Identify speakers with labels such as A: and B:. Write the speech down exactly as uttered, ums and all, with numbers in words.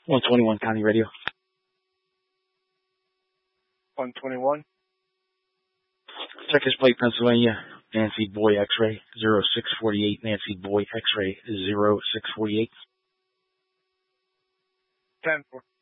A: one twenty-one County Radio.
B: one twenty-one.
A: Checkers Plate, Pennsylvania. Nancy Boy X-ray zero six forty-eight. Nancy Boy X-ray zero six forty-eight.
B: ten four.